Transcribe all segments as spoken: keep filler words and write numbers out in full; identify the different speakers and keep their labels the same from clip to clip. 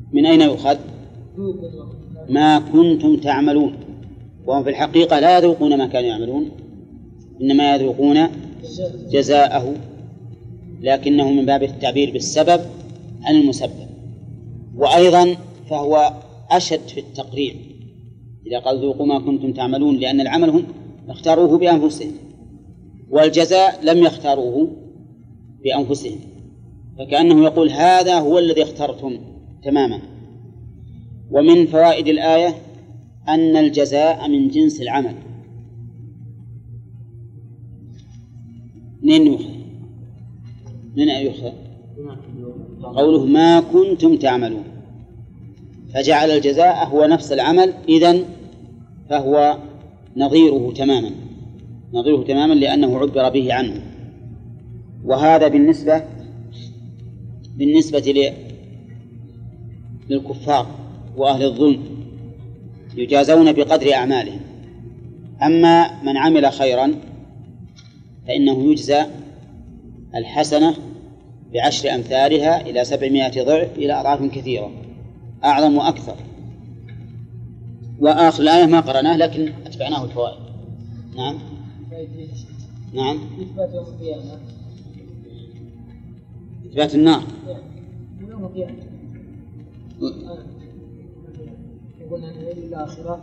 Speaker 1: من أين يؤخذ؟ ما كنتم تعملون، وهم في الحقيقة لا يذوقون ما كانوا يعملون، إنما يذوقون جزاءه، لكنه من باب التعبير بالسبب عن المسبب. وأيضا فهو أشد في التقريع إذا قال ذوقوا ما كنتم تعملون، لأن العمل هم اختاروه بأنفسهم، والجزاء لم يختاروه بأنفسهم، فكأنه يقول هذا هو الذي اخترتم تماما. ومن فوائد الآية أن الجزاء من جنس العمل. منين يؤخذ؟ من أين يؤخذ؟ قوله ما كنتم تعملون، فجعل الجزاء هو نفس العمل، إذن فهو نظيره تماما، نظيره تماما لأنه عبر به عنه. وهذا بالنسبة بالنسبة للكفار وأهل الظلم يجازون بقدر أعمالهم. أما من عمل خيرا فإنه يجزى الحسنة بعشر أمثالها إلى سبعمائة ضعف إلى أضعاف كثيرة أعظم وأكثر. وآخر الآية ما قرأناه لكن أتبعناه الفوائد. نعم نعم
Speaker 2: إثبات يوم القيامة،
Speaker 1: إثبات النار
Speaker 2: يوم القيامة يقول أن الآخرة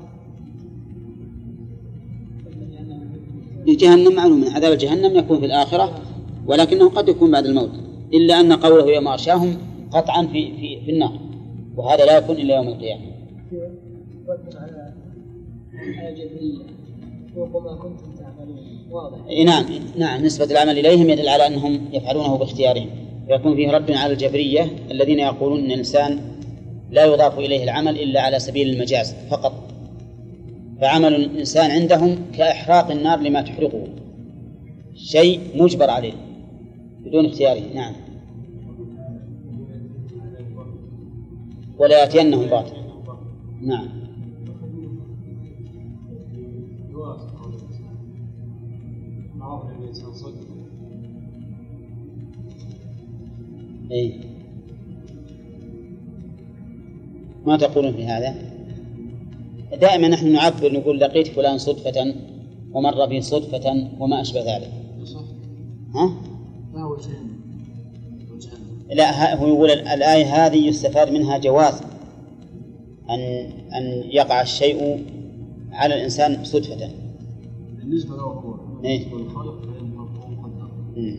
Speaker 1: جهنم معلوم من عذاب جهنم يكون في الآخرة، ولكنه قد يكون بعد الموت، إلا أن قوله يوم أغشاهم قطعا في في في النار، وهذا لا يكون إلا يوم القيامة.
Speaker 2: على الجبرية وما كنتم تعملون واضح.
Speaker 1: نعم نعم نسبة العمل إليهم يدل على أنهم يفعلونه باختيارهم، ويكون فيه رد على الجبرية الذين يقولون أن الإنسان لا يضاف إليه العمل إلا على سبيل المجاز فقط، فعمل الإنسان عندهم كإحراق النار لما تحرقه، شيء مجبر عليه بدون اختياره. نعم ولا يأتينهم باطل. نعم إيه؟ ما تقولون في هذا؟ دائما نحن نعبر نقول لقيت فلان صدفة ومر بي صدفة وما أشبه ذلك. ها؟
Speaker 2: لا وجهين.
Speaker 1: لا هو يقول الآية هذه يستفاد منها جواز أن أن يقع الشيء على الإنسان صدفة.
Speaker 3: بالنسبة له هو
Speaker 1: إيه؟
Speaker 3: والخالق فإنه مقدر.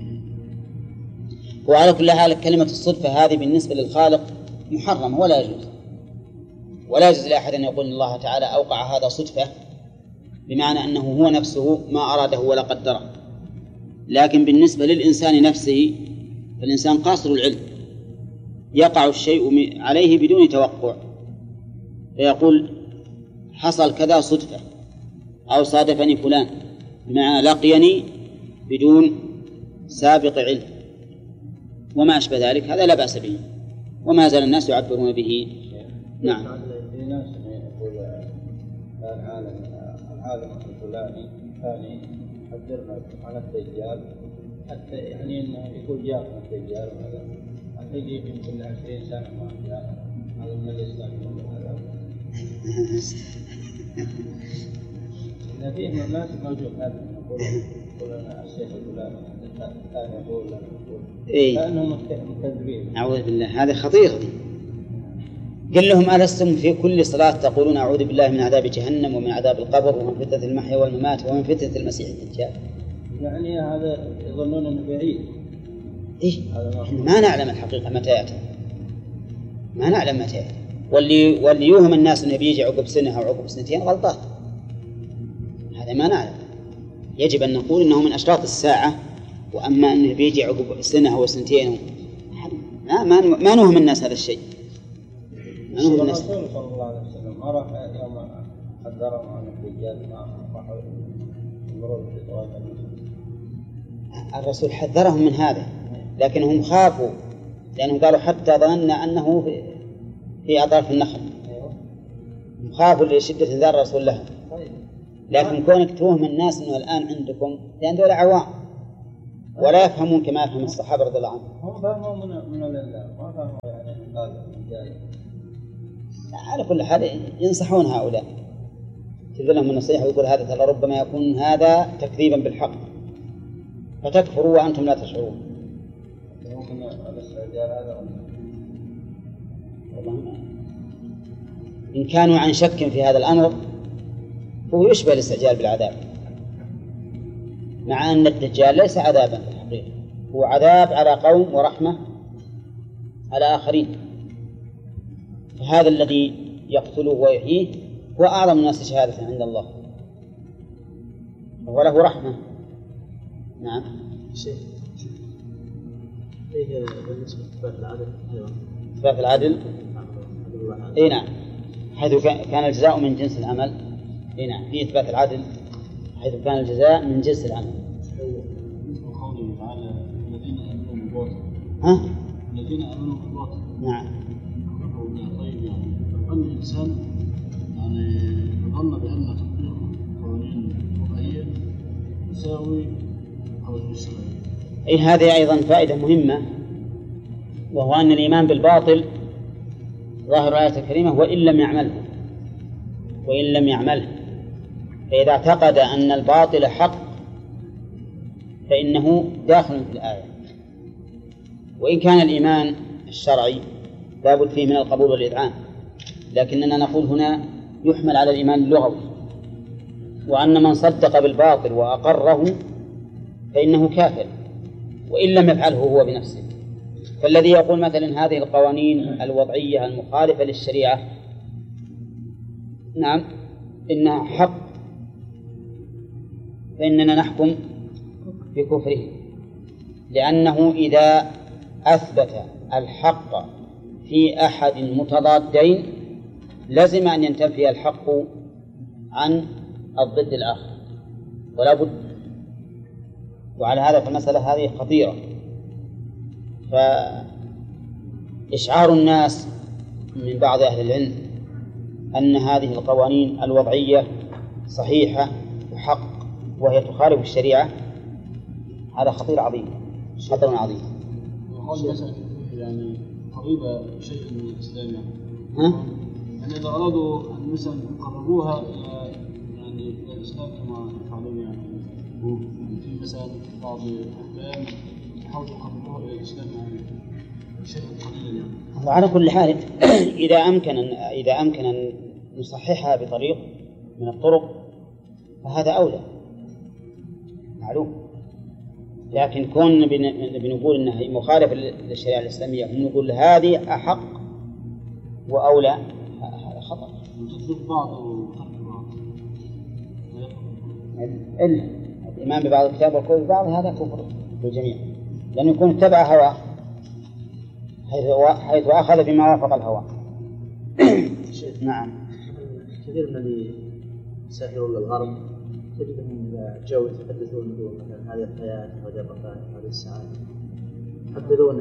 Speaker 1: وعلى كل حال كلمة الصدفة هذه بالنسبة للخالق محرمة ولا يجوز، ولا يجوز لأحد أن يقول الله تعالى أوقع هذا صدفة، بمعنى أنه هو نفسه ما أراده ولا قدره. لكن بالنسبة للإنسان نفسه فالإنسان قاصر العلم، يقع الشيء عليه بدون توقع، فيقول حصل كذا صدفة أو صادفني فلان، بمعنى لقيني بدون سابق علم وما أشبه ذلك، هذا لا بأس به، وما زال الناس يعبرون به. نعم.
Speaker 4: في ناس يقول العالم العالم الفلاني الثاني حذرنا عن الدجال، حتى يعني انه يقول جاءنا الدجال وهذا حتى يجي في كل عشرين سنة ما جاء، هذا من الإسلام هذا. إذا في ناس موجود هذا يقول يقول أنا الشيخ الفلاني الثاني يقول لنا يقول كأنهم مكذبين.
Speaker 1: أعوذ بالله، هذا خطير. قل لهم ألستم في كل صلاة تقولون أعوذ بالله من عذاب جهنم ومن عذاب القبر ومن فتنة المحيا والممات ومن فتنة المسيح الدجال؟
Speaker 4: يعني هذا يظنون أنه بعيد.
Speaker 1: إيه؟ ما نعلم الحقيقة متى يأتي، ما نعلم متى يأتي، واللي واللي يوهم الناس أنه بيجي عقب سنة أو عقب سنتين غلطات، هذا ما نعلم. يجب أن نقول إنه من أشراط الساعة، وأما أنه بيجي عقب سنة أو سنتين ما ما ما نوهم الناس هذا الشيء.
Speaker 4: الرسول صلى الله عليه وسلم ما راح يوم حذرهم عن الدجال ما راحوا يمرون بطوائف المسلمين.
Speaker 1: الرسول حذرهم من هذا، لكنهم خافوا لأنهم قالوا حتى ظننا أنه في, في أطراف النخل. خافوا لشدة انذار الرسول لهم. لكن كونك توهم الناس أنه الآن عندكم، لأن دول عوام ولا يفهمون كما يفهم الصحابة رضي الله عنهم.
Speaker 4: هم فهموا من من الله، ما فهموا يعني هذا جاي.
Speaker 1: على كل حال ينصحون هؤلاء، تبذل لهم النصيحة ويقول هذا ترى ربما يكون هذا تكذيبا بالحق فتكفروا وأنتم لا تشعرون.
Speaker 4: ممكن الاستعجال هذا
Speaker 1: والله إن كانوا عن شك في هذا الأمر هو يشبه الاستعجال بالعذاب، مع أن الدجال ليس عذابا في الحقيقة، هو عذاب على قوم ورحمة على آخرين. فهذا الذي يقتله ويحييه هو أعظم الناس شهادة عند الله وله رحمة. نعم.
Speaker 3: شيخ إيه بالنسبة لإثبات العدل؟
Speaker 1: إثبات العدل؟ إيه نعم، حيث كان الجزاء من جنس العمل. إيه نعم، في إثبات العدل حيث كان الجزاء من جنس العمل.
Speaker 3: مثل قوله تعالى الذين آمنوا بالباطل.
Speaker 1: ها؟
Speaker 3: الذين آمنوا بالباطل.
Speaker 1: نعم.
Speaker 3: طيب يعني لو أن الإنسان يعني ظن بأن تطبيق قوانين وضعية يساوي قوانين الشرعية.
Speaker 1: أي هذه أيضا فائدة مهمة، وهو أن الإيمان بالباطل ظاهر الآية الكريمة وإن لم يعمله وإن لم يعمله فإذا اعتقد أن الباطل حق فإنه داخل في الآية. وإن كان الإيمان الشرعي لابد فيه من القبول والإذعان، لكننا نقول هنا يحمل على الإيمان اللغوي، وأن من صدق بالباطل وأقره فإنه كافر وإن لم يفعله هو بنفسه. فالذي يقول مثلا هذه القوانين الوضعية المخالفة للشريعة نعم إنها حق فإننا نحكم بكفره، لأنه إذا أثبت الحق في أحد متضادين لازم أن ينتفي الحق عن الضد الآخر ولا بد. وعلى هذا فالمسألة هذه خطيرة، فإشعار الناس من بعض أهل العلم أن هذه القوانين الوضعية صحيحة وحق وهي تخالف الشريعة هذا خطير عظيم، خطر عظيم.
Speaker 3: وقال مثلا يعني قريبة شيء من الإسلام يعني.
Speaker 1: ها؟
Speaker 3: يعني إذا أرادوا أن مثلا يقربوها إلى يعني إلى الإسلام كما يفعلون يعني في مثلا بعض الأحكام يحاولوا يقربوها إلى الإسلام يعني شيء قليلا يعني.
Speaker 1: وعلى كل حال إذا أمكن إذا أمكن أن نصححها بطريق من الطرق فهذا أولى معلوم، لكن كون بنقول أنها مخالفة للشريعة الإسلامية ونقول هذه أحق وأولى هذا خطأ.
Speaker 3: تطبيق بعض وترك بعض.
Speaker 1: إلا الإيمان ببعض الكتاب والكفر ببعض هذا كفر بالجميع، لأنه يكون اتبع هواه حيث أخذ فيما وافق الهوى. نعم.
Speaker 5: كثير من اللي يسافرون للغرب تجدهم إذا جاءوا يتحدثون يقولون مثلا هذه الحياة هذه الرفاه هذه السعادة يحدثون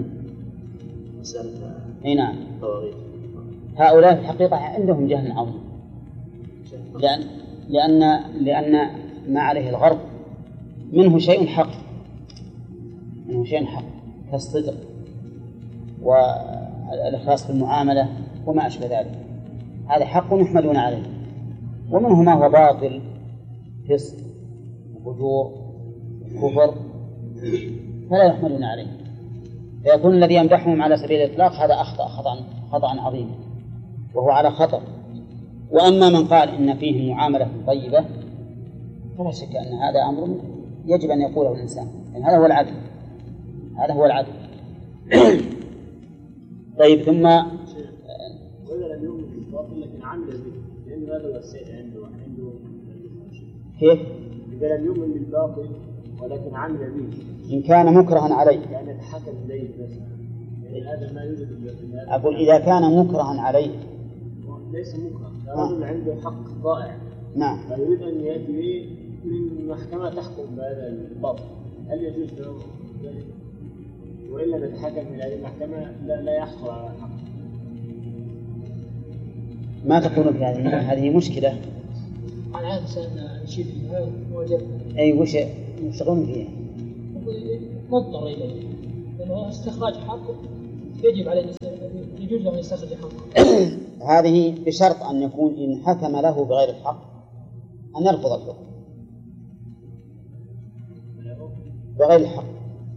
Speaker 5: مسألة
Speaker 1: نعم.
Speaker 5: الطواغيت.
Speaker 1: هؤلاء في الحقيقة عندهم جهل عظيم، لأن لأن لأن ما عليه الغرب منه شيء حق منه شيء حق كالصدق والإخلاص في المعاملة وما أشبه ذلك، هذا حق يحمدون عليه، ومنه ما هو باطل فسق وفجور وكفر فلا يحمدون عليه، فيكون الذي يمدحهم على سبيل الإطلاق هذا أخطأ خطأ خطأ عظيم وهو على خطر. وأما من قال إن فيه معاملة طيبة فلا شك أن هذا أمر يجب أن يقوله الإنسان، يعني هذا هو العدل هذا هو العدل. طيب ثم
Speaker 5: وإذا لم يؤمن بالباطل لكن عمل به لأن هذا هو السيد عنده عنده
Speaker 1: كيف؟
Speaker 5: إذا لم يؤمن بالباطل ولكن عمل به
Speaker 1: إن كان مكرها عليه
Speaker 5: يعني يتحكم إليه مثلا يعني هذا ما يوجد في
Speaker 1: أقول إذا كان مكرها عليه
Speaker 5: ليس مكره، رجل عنده حق ضائع
Speaker 1: نعم
Speaker 5: فيريد أن يأتي من محكمة تحكم بهذا الباطل، هل يجوز له ذلك؟ وإلا نتحكم إلى هذه المحكمة لا, لا يحصل على حق.
Speaker 1: ما تقولون في هذه هذه مشكلة.
Speaker 2: على هذا سألنا نشير فيها ووجدنا
Speaker 1: أي وش يشتغلون فيها؟
Speaker 2: مضطر إليه لأنه استخراج حق يجب على الإنسان أن يجوز له أن يستخرج حقه.
Speaker 1: هذه بشرط أن يكون إن حكم له بغير الحق أن يرفض الحكم بغير الحق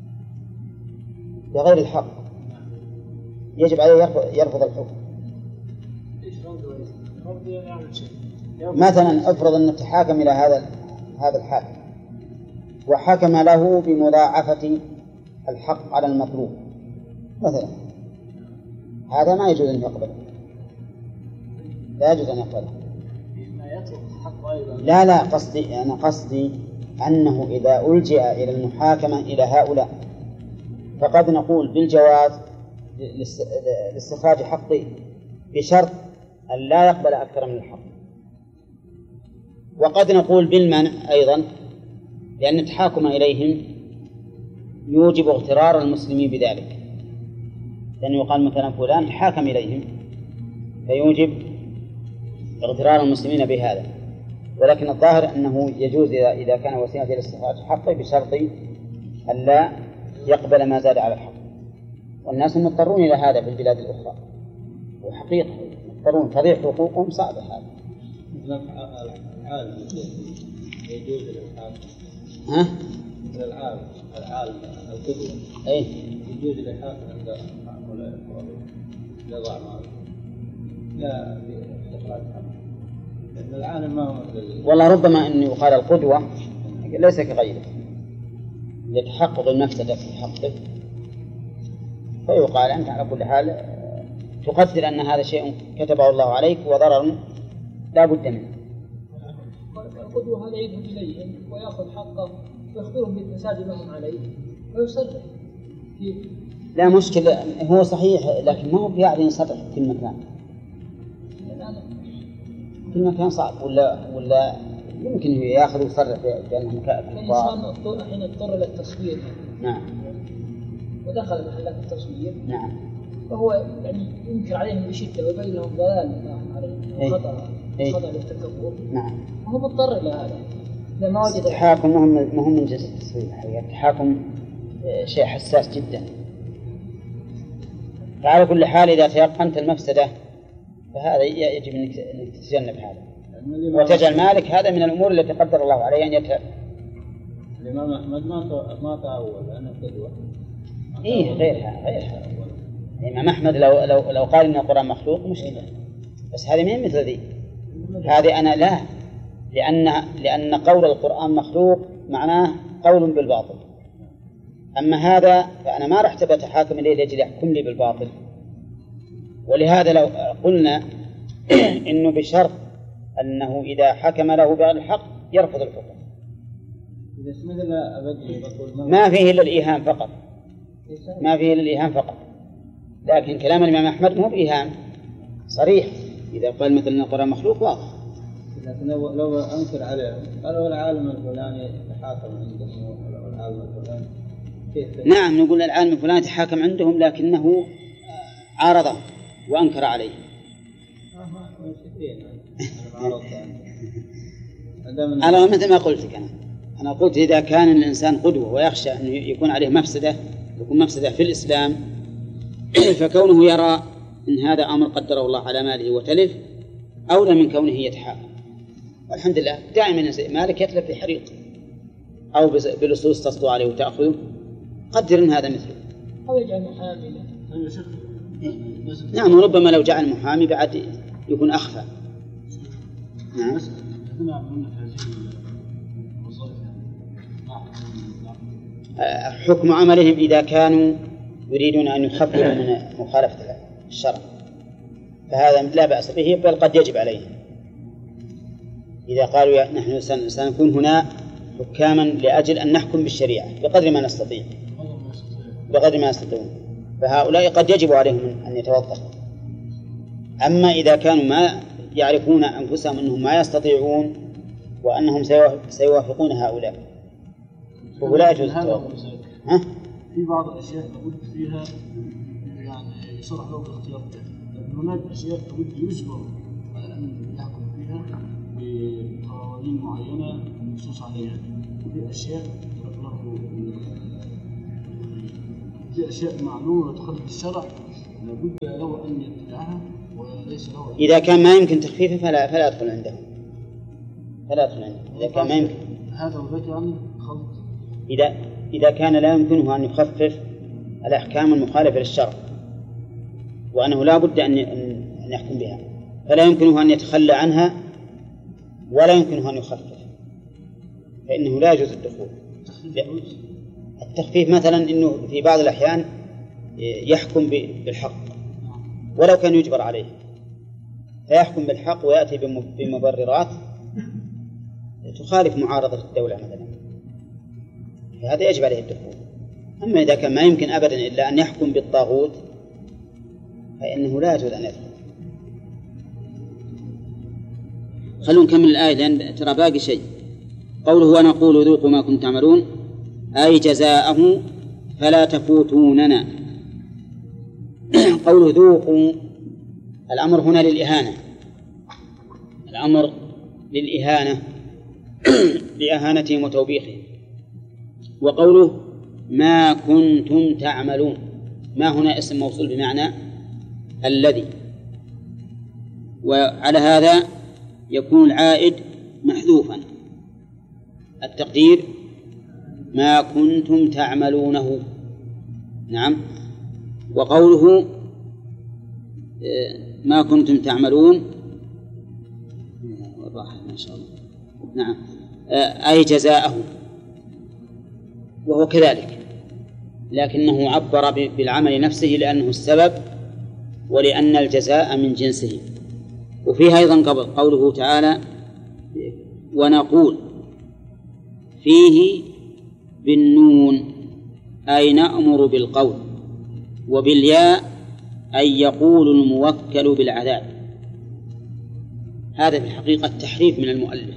Speaker 1: بغير الحق يجب عليه يرفض, يرفض الحكم. مثلا افرض أن تحاكم إلى هذا هذا الحاكم وحكم له بمضاعفة الحق على المطلوب مثلا، هذا ما يجوز أن يقبله، لا يجوز أن يقبله. لا لا قصدي أنا قصدي أنه إذا ألجأ إلى المحاكمة إلى هؤلاء فقد نقول بالجواز لاستخراج حقه بشرط أن لا يقبل أكثر من الحق، وقد نقول بالمنع أيضا لأن التحاكم إليهم يوجب اغترار المسلمين بذلك، لأنه يقال مثلا فلان تحاكم إليهم فيوجب اغترار المسلمين بهذا. ولكن الظاهر أنه يجوز إذا كان وسيلة لاستخراج حقه بشرط أن لا يقبل ما زاد على الحق، والناس مضطرون إلى هذا في البلاد الأخرى، وحقيقة مضطرون تضيع حقوقهم صعبة. هذا
Speaker 4: العالم يجوز للحاكم
Speaker 1: ها؟
Speaker 4: مثل العالم العالم القدوة
Speaker 1: أي
Speaker 4: يجوز للحاكم عند معمول يضع مال لا باستخراج حق، لأن العالم ما هو
Speaker 1: والله ربما أن يقال القدوة ليس كغيره لتحقق المفسدة في حقه، فيقال أنت على كل حال تقدر أن هذا شيء كتبه الله عليك وضرر لا بد منه.
Speaker 2: القدوة هذا يذهب إليهم ويأخذ حقه ويخبرهم بالفساد ما هم عليه ويصرح.
Speaker 1: لا مشكلة، هو صحيح لكن ما هو يعني يصرح في كل مكان، كل مكان صعب ولا ولا يمكن يأخذ ويصرح بأنهم كفار.
Speaker 2: الإنسان حين اضطر إلى التصوير
Speaker 1: نعم
Speaker 2: ودخل محلات التصوير
Speaker 1: نعم
Speaker 2: فهو يعني ينكر عليهم بشدة ويبين لهم ضلال ما عليهم وخطأ خطأ للتكبر.
Speaker 1: نعم
Speaker 2: وهو مضطر إلى هذا. إذا ما وجد
Speaker 1: التحاكم مهم مهم من جنس التصوير. التحاكم شيء حساس جدا، فعلى كل حال إذا تيقنت المفسدة فهذا يجب أنك تتجنب هذا وتجعل مالك هذا من الأمور التي قدر الله عليه أن يتهب.
Speaker 4: الإمام أحمد ما ما تأول لأنه قدوة.
Speaker 1: إيه غيرها غيرها. الإمام أحمد لو لو لو قال إن القرآن مخلوق مشكلة، بس هذه مين مثل ذي؟ هذه أنا لا، لأن لأن قول القرآن مخلوق معناه قول بالباطل، أما هذا فأنا ما رحت بتحاكم إليه لأجل يحكم لي بالباطل. ولهذا لو قلنا إنه بشرط أنه إذا حكم له بغير الحق يرفض الحكم، ما فيه إلا الإيهام فقط، ما فيه إلا الإيهام فقط. لكن كلام الإمام أحمد مو بإيهام صريح، إذا قال مثلا القرآن مخلوق واضح.
Speaker 4: لكن لو لو أنكر عليه قالوا العالم الفلاني تحاكم عندهم ولا العالم الفلاني كيف؟
Speaker 1: نعم نقول العالم الفلاني تحاكم عندهم لكنه عارضه وأنكر عليه. أنا مثل ما قلت أنا أنا قلت إذا كان الإنسان قدوة ويخشى أن يكون عليه مفسدة يكون مفسدة في الإسلام فكونه يرى إن هذا أمر قدره الله على ماله وتلف أولى من كونه يتحاكم. والحمد لله دائما مالك يتلف في حريق أو بلصوص تصدو عليه وتأخذه، قدر إن هذا مثله
Speaker 2: أو يجعل محامي.
Speaker 1: نعم وربما لو جعل محامي بعد يكون أخفى. نعم حكم عملهم إذا كانوا يريدون أن يخففوا من مخالفة الشرع فهذا لا بأس به، بل قد يجب عليهم إذا قالوا نحن سنكون هنا حكاما لأجل أن نحكم بالشريعة بقدر ما نستطيع بقدر ما نستطيعون، فهؤلاء قد يجب عليهم أن يتوظفوا. أما إذا كانوا ما يعرفون أنفسهم أنهم ما يستطيعون وأنهم سيوافقون هؤلاء فهو لا يجوز التوظف. ها؟
Speaker 3: في بعض الأشياء لابد فيها يعني يصرح له بالاختيار، لكن هناك أشياء لابد يجبر على أن يحكم فيها بقوانين معينة منصوص عليها. في أشياء له في أشياء معلومة تخالف الشرع لابد له أن يتبعها وليس له.
Speaker 1: إذا كان ما يمكن تخفيفه فلا فلا يدخل عندهم، فلا يدخل عندهم. إذا كان ما يمكن
Speaker 3: هذا وذاك عن خلط.
Speaker 1: إذا إذا كان لا يمكنه أن يخفف الأحكام المخالفة للشرع وأنه لا بد أن أن يحكم بها، فلا يمكنه أن يتخلى عنها ولا يمكنه أن يخفف، فإنه لا يجوز الدخول. التخفيف مثلا أنه في بعض الأحيان يحكم بالحق ولو كان يجبر عليه، فيحكم بالحق ويأتي بمبررات تخالف معارضة الدولة مثلا، فهذا يجب عليه الدخول. أما إذا كان ما يمكن أبدا إلا أن يحكم بالطاغوت فإنه لا يجوز أن يدخل. خلونا نكمل الآية لأن ترى باقي شيء. قوله ونقول ذوقوا ما كنتم تعملون أي جزاءه فلا تفوتوننا. قوله ذوقوا الأمر هنا للإهانة، الأمر للإهانة لإهانتهم وتوبيخهم. وقوله ما كنتم تعملون، ما هنا اسم موصول بمعنى الذي، وعلى هذا يكون العائد محذوفا، التقدير ما كنتم تعملونه. نعم. وقوله ما كنتم تعملون ما شاء الله نعم أي جزاءه، وهو كذلك، لكنه عبر بالعمل نفسه لأنه السبب ولأن الجزاء من جنسه. وفيها أيضا قبل قوله تعالى ونقول فيه بالنون أي نأمر بالقول، وبالياء أي يقول الموكل بالعذاب. هذا في الحقيقة التحريف من المؤلف.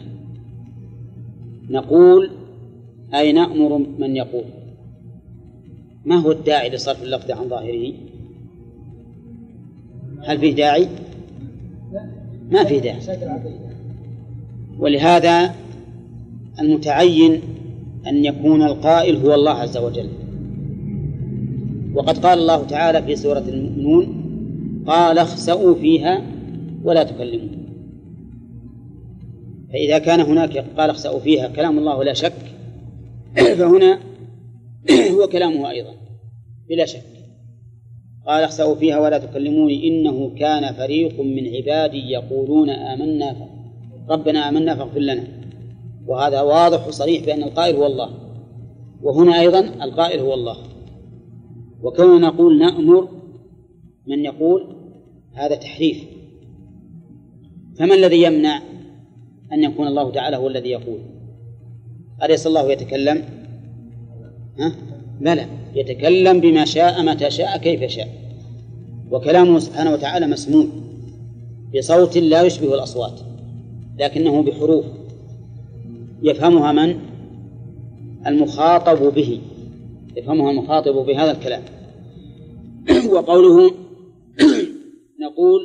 Speaker 1: نقول أي نأمر من يقول. ما هو الداعي لصرف اللفظ عن ظاهره؟ هل فيه داعي؟ ما فيه داعي. ولهذا المتعين أن يكون القائل هو الله عز وجل. وقد قال الله تعالى في سورة المؤمنون قال اخسئوا فيها ولا تكلمون. فإذا كان هناك قال اخسئوا فيها كلام الله ولا شك، فهنا هو كلامه أيضا بلا شك. قال اخسئوا فيها ولا تكلموني إنه كان فريق من عبادي يقولون آمنا ربنا آمنا فاغفر لنا. وهذا واضح وصريح بأن القائل هو الله، وهنا أيضا القائل هو الله. وكون نقول نأمر من يقول هذا تحريف. فما الذي يمنع أن يكون الله تعالى هو الذي يقول؟ أليس الله يتكلم؟ ها؟ بلى، يتكلم بما شاء متى شاء كيف شاء، وكلامه سبحانه وتعالى مسموع بصوت لا يشبه الأصوات، لكنه بحروف يفهمها من؟ المخاطب به، يفهمها المخاطب بهذا الكلام. وقوله نقول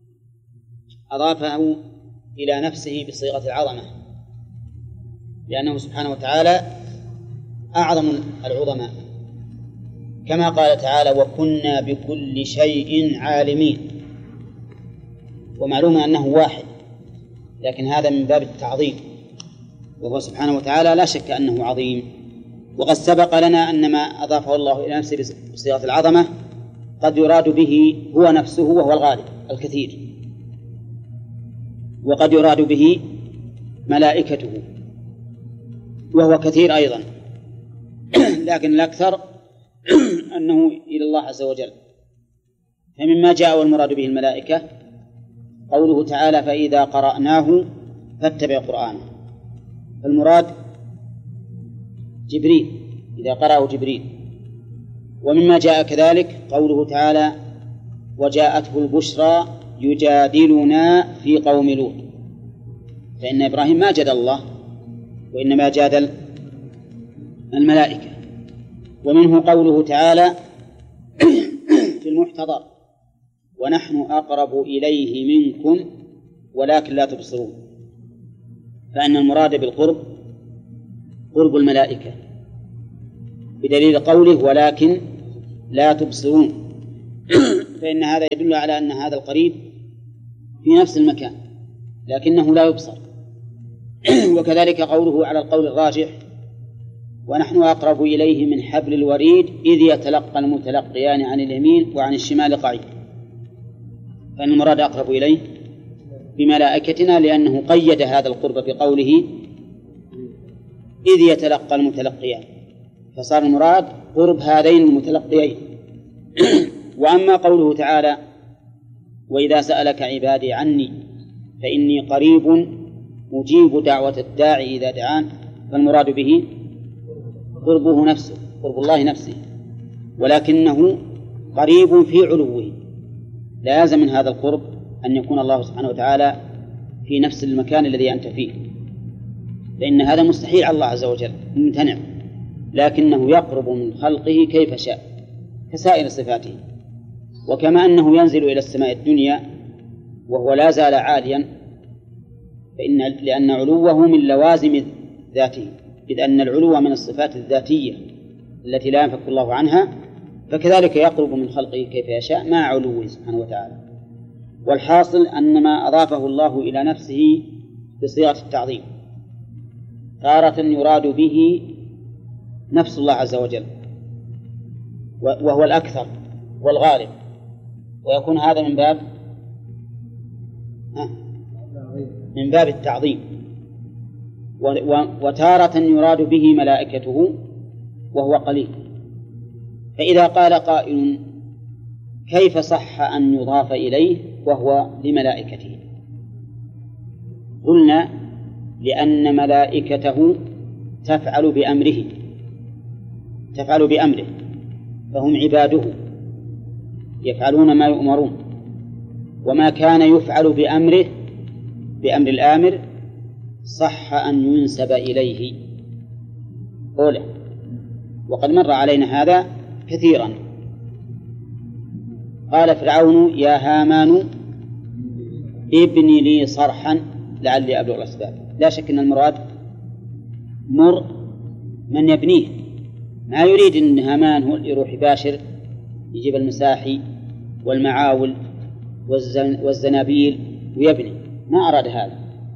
Speaker 1: أضافه إلى نفسه بصيغة العظمة، لأنه سبحانه وتعالى أعظم العظماء، كما قال تعالى وكنا بكل شيء عالمين. ومعلوم أنه واحد، لكن هذا من باب التعظيم، وهو سبحانه وتعالى لا شك أنه عظيم. وقد سبق لنا أن ما أضافه الله إلى نفسه بصيغة العظمة قد يراد به هو نفسه وهو الغالب الكثير، وقد يراد به ملائكته وهو كثير أيضا، لكن الأكثر أنه إلى الله عز وجل. فمما جاء والمراد به الملائكة قوله تعالى فإذا قرأناه فاتبع قرآنه، فالمراد جبريل إذا قرأه جبريل. ومما جاء كذلك قوله تعالى وجاءته البشرى يجادلنا في قوم لوط، فإن إبراهيم ما جادل الله وإنما جادل الملائكة. ومنه قوله تعالى في المحتضر ونحن أقرب إليه منكم ولكن لا تبصرون، فإن المراد بالقرب قرب الملائكة بدليل قوله ولكن لا تبصرون. فإن هذا يدل على أن هذا القريب في نفس المكان لكنه لا يبصر. وكذلك قوله على القول الراجح ونحن أقرب إليه من حبل الوريد إذ يتلقى المتلقيان عن اليمين وعن الشمال قعيد، فإن المراد أقرب إليه بملائكتنا لأنه قيد هذا القرب بقوله إذ يتلقى المتلقيان، فصار المراد قرب هذين المتلقيين. وأما قوله تعالى وإذا سألك عبادي عني فإني قريب مجيب دعوة الداعي إذا دعان، فالمراد به قربه نفسه، قرب الله نفسه، ولكنه قريب في علوه. لا يلزم من هذا القرب أن يكون الله سبحانه وتعالى في نفس المكان الذي أنت فيه، لأن هذا مستحيل على الله عز وجل ممتنع، لكنه يقرب من خلقه كيف شاء كسائر صفاته. وكما أنه ينزل إلى السماء الدنيا وهو لا زال عاليا، فإن لأن علوه من لوازم ذاته، إذ أن العلو من الصفات الذاتية التي لا ينفك الله عنها، فكذلك يقرب من خلقه كيف يشاء مع علوه سبحانه وتعالى. والحاصل أن ما أضافه الله إلى نفسه بصيغة التعظيم تارة يراد به نفس الله عز وجل وهو الأكثر والغالب، ويكون هذا من باب من باب التعظيم. وتارة يراد به ملائكته وهو قليل. فإذا قال قائل كيف صح أن يضاف إليه وهو لملائكته؟ قلنا لأن ملائكته تفعل بأمره تفعل بأمره فهم عباده يفعلون ما يؤمرون، وما كان يفعل بأمره بأمر الآمر صح أن ينسب إليه أولا. وقد مر علينا هذا كثيرا. قال فرعون يا هامان ابني لي صرحا لعلي أبلغ الأسباب. لا شك أن المراد مر من يبنيه، ما يريد أن هامان هو اللي يروح يباشر يجيب المساحي والمعاول والزنابيل ويبني، ما أراد هذا.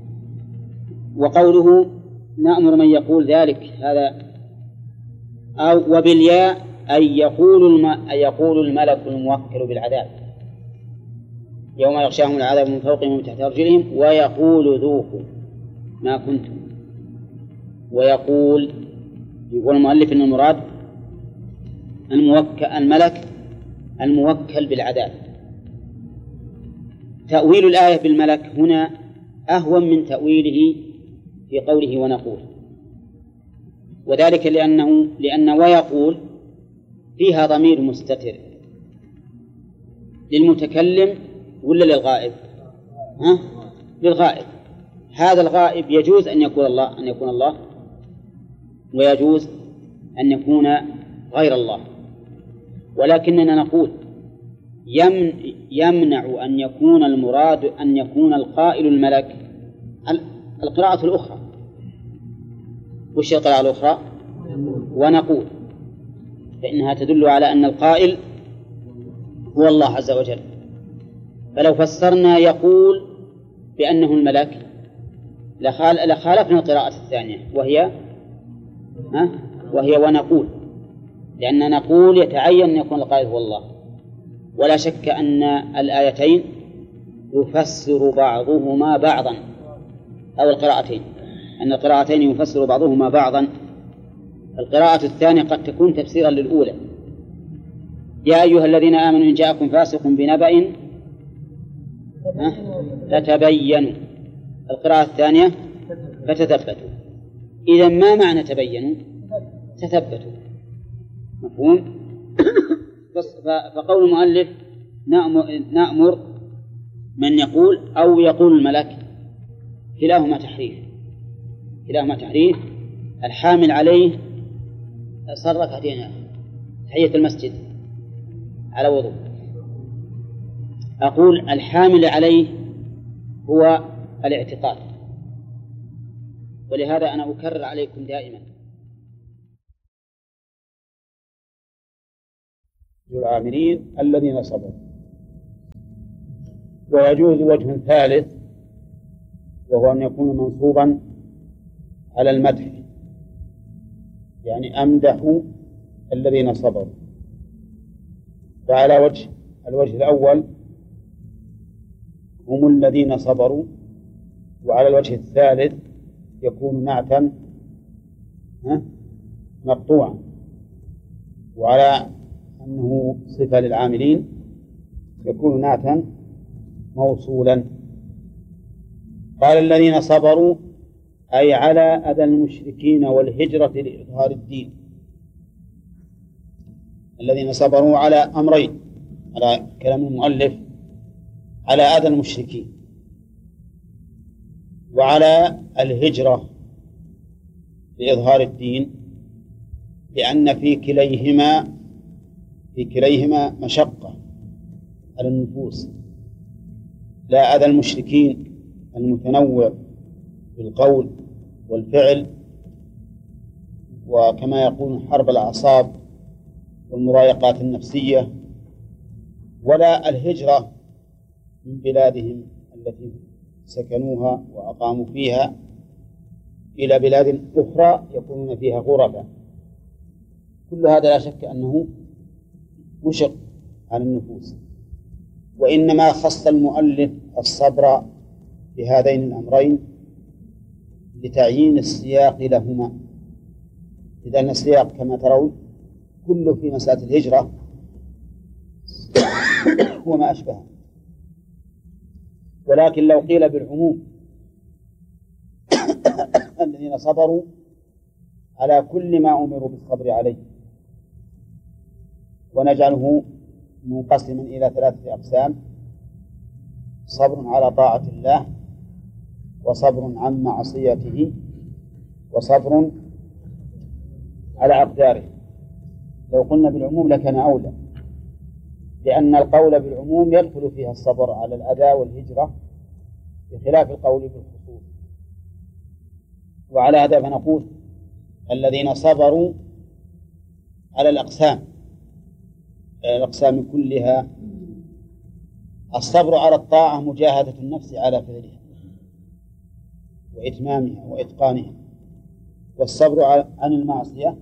Speaker 1: وقوله نأمر من يقول ذلك هذا أو وبالياء أي يقول, الم... أي يقول الملك الموكل بالعذاب يوم يغشاهم العذاب من فوقهم ومن تحت أرجلهم ويقول ذوقوا ما كنتم. ويقول يقول المؤلف أن المراد الموكل الملك الموكل بالعذاب. تأويل الآية بالملك هنا أهون من تأويله في قوله ونقول، وذلك لأنه لأن ويقول فيها ضمير مستتر للمتكلم ولا للغائب؟ ها؟ للغائب. هذا الغائب يجوز أن يكون الله أن يكون الله ويجوز أن يكون غير الله، ولكننا نقول يمنع أن يكون المراد أن يكون القائل الملك. القراءة الأخرى وش القراءة الأخرى؟ ونقول، فإنها تدل على أن القائل هو الله عز وجل. فلو فسرنا يقول بأنه الملك لخالفنا القراءة الثانية وهي ها؟ وهي ونقول، لأن نقول يتعين أن يكون القائل هو الله. ولا شك أن الآيتين يفسر بعضهما بعضا، أو القراءتين أن القراءتين يفسر بعضهما بعضا. القراءة الثانية قد تكون تفسيرا للأولى يا أيها الذين آمنوا إن جاءكم فاسق بنبأ فتبينوا. القراءة الثانية فتثبتوا. إذا ما معنى تبينوا؟ تثبتوا. مفهوم؟ فقول المؤلف نأمر من يقول أو يقول الملك كلاهما تحريف كلاهما تحريف. الحامل عليه صار ركعتين تحية المسجد على وضوء. أقول الحامل عليه هو الاعتقاد، ولهذا أنا أكرر عليكم دائما العاملين الذين صبروا ويجوز وجه ثالث وهو أن يكون منصوبا على المدح، يعني أمدح الذين صبروا. فعلى وجه الوجه الأول هم الذين صبروا، وعلى الوجه الثالث يكون نعتا مقطوعا، وعلى أنه صفة للعاملين يكون نعتا موصولا. قال الذين صبروا أي على أذى المشركين والهجرة لإظهار الدين. الذين صبروا على أمرين على كلام المؤلف، على أذى المشركين وعلى الهجرة لإظهار الدين، لأن في كليهما في كليهما مشقة على النفوس. لا أذى المشركين المتنوع بالقول والفعل، وكما يقول حرب الأعصاب والمضايقات النفسية، ولا الهجرة من بلادهم التي سكنوها وأقاموا فيها إلى بلاد أخرى يكونون فيها غربا. كل هذا لا شك أنه مشق على النفوس، وإنما خص المؤلف الصبر بهذين الأمرين لتعيين السياق لهما، لأن السياق كما ترون كله في مسألة الهجرة وما أشبهه. ولكن لو قيل بالعموم الذين صبروا على كل ما أمروا بالصبر عليه، ونجعله منقسما إلى ثلاثة أقسام: صبر على طاعة الله، وصبر عن معصيته، وصبر على أقداره. لو قلنا بالعموم لكان أولى، لأن القول بالعموم يدخل فيها الصبر على الأذى والهجرة بخلاف القول بالخصوص. وعلى هذا فنقول الذين صبروا على الأقسام الأقسام كلها: الصبر على الطاعة مجاهدة النفس على فعلها وإتمامها وإتقانها، والصبر عن المعصية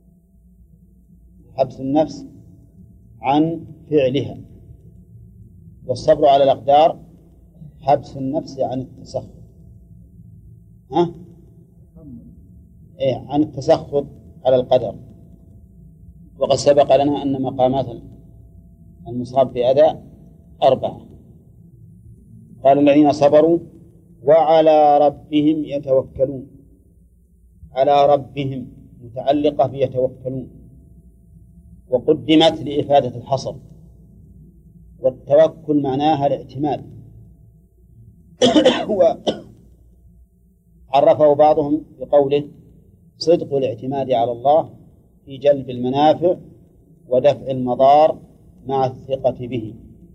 Speaker 1: حبس النفس عن فعلها، والصبر على الأقدار حبس النفس عن التسخط ها؟ إيه عن التسخط على القدر. وقد سبق لنا أن مقامات المصاب بأذى أربعة. قال الذين صبروا وعلى ربهم يتوكلون. على ربهم متعلقة بيتوكلون، وقدمت لإفادة الحصر، والتوكل معناها الاعتماد. وعرفه بعضهم بقوله: صدق الاعتماد على الله في جلب المنافع ودفع المضار مع الثقة به.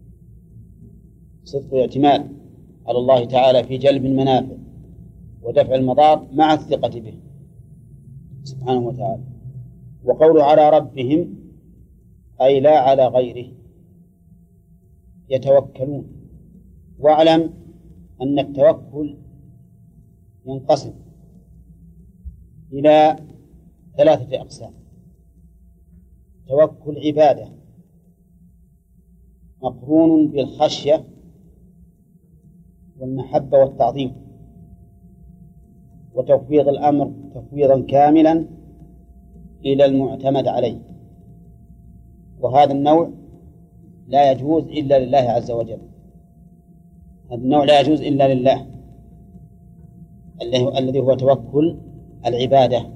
Speaker 1: صدق الاعتماد على الله تعالى في جلب المنافع ودفع المضار مع الثقة به سبحانه وتعالى. وقول على ربهم أي لا على غيره يتوكلون. واعلم أن التوكل ينقسم إلى ثلاثة أقسام: توكل عبادة مقرون بالخشية والمحبة والتعظيم، وتفويض الأمر تفويضا كاملا إلى المعتمد عليه. وهذا النوع لا يجوز إلا لله عز وجل. هذا النوع لا يجوز إلا لله الذي هو توكل العبادة.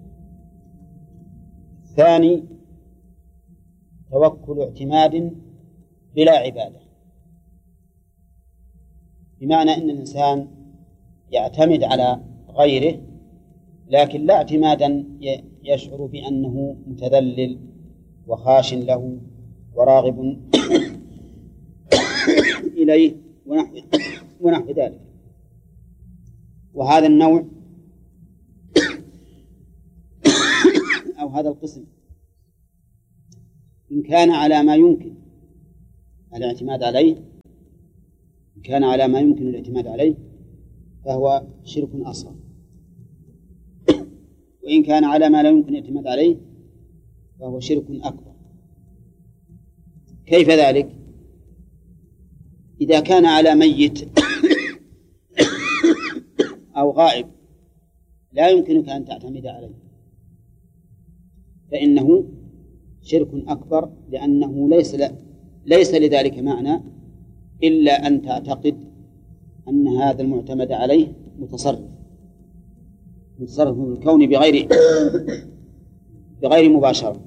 Speaker 1: ثاني: توكل اعتماد بلا عبادة، بمعنى أن الإنسان يعتمد على غيره لكن لا اعتمادا يشعر بأنه متذلل وخاش له وراغب إليه ونحو, ونحو ذلك. وهذا النوع أو هذا القسم إن كان على ما يمكن الاعتماد عليه إن كان على ما يمكن الاعتماد عليه فهو شرك أصغر، وإن كان على ما لا يمكن الاعتماد عليه فهو شرك أكبر. كيف ذلك؟ إذا كان على ميت أو غائب لا يمكنك أن تعتمد عليه فإنه شرك أكبر، لأنه ليس ل... ليس لذلك معنى إلا أن تعتقد أن هذا المعتمد عليه متصرف متصرف في الكون بغير بغير مباشرة،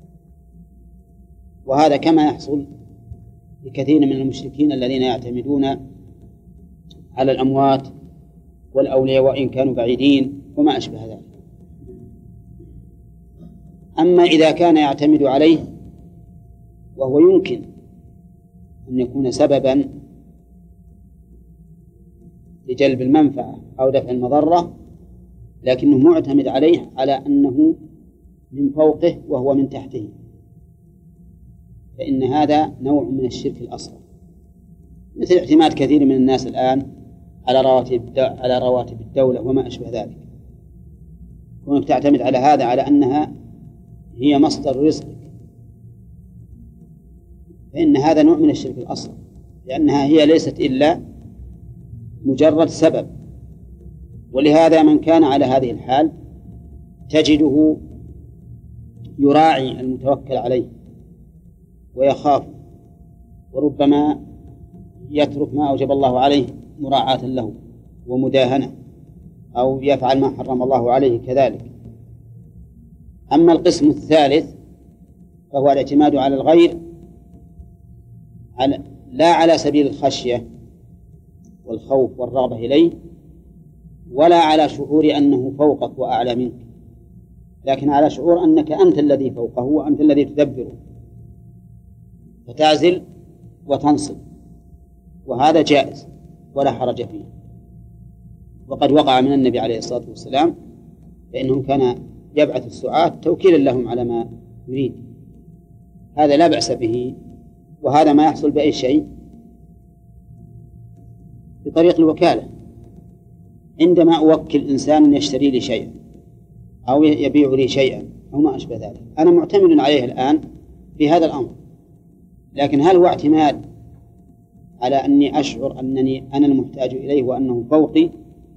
Speaker 1: وهذا كما يحصل لكثير من المشركين الذين يعتمدون على الأموات والأولياء وإن كانوا بعيدين وما أشبه ذلك. أما إذا كان يعتمد عليه وهو يمكن أن يكون سببا لجلب المنفعة أو دفع المضرة، لكنه معتمد عليه على أنه من فوقه وهو من تحته، فإن هذا نوع من الشرك الأصغر، مثل اعتماد كثير من الناس الآن على رواتب على رواتب الدولة وما أشبه ذلك. كونك تعتمد على هذا على أنها هي مصدر رزقك، فإن هذا نوع من الشرك الأصغر، لأنها هي ليست إلا مجرد سبب. ولهذا من كان على هذه الحال تجده يراعي المتوكل عليه ويخاف، وربما يترك ما أوجب الله عليه مراعاة له ومداهنة، أو يفعل ما حرم الله عليه كذلك. أما القسم الثالث فهو الاعتماد على الغير على لا على سبيل الخشية والخوف والرغبة إليه، ولا على شعور أنه فوقك وأعلى منك، لكن على شعور أنك أنت الذي فوقه وأنت الذي تدبره، فتعزل وتنصب، وهذا جائز ولا حرج فيه. وقد وقع من النبي عليه الصلاة والسلام فإنه كان يبعث السعاة توكيلا لهم على ما يريد، هذا لا بأس به، وهذا ما يحصل بأي شيء بطريق الوكالة. عندما أوكل إنسان يشتري لي شيئا أو يبيع لي شيئا أو ما أشبه ذلك، أنا معتمد عليه الآن في هذا الأمر، لكن هل هو اعتماد على أني أشعر أنني أنا المحتاج إليه وأنه فوقي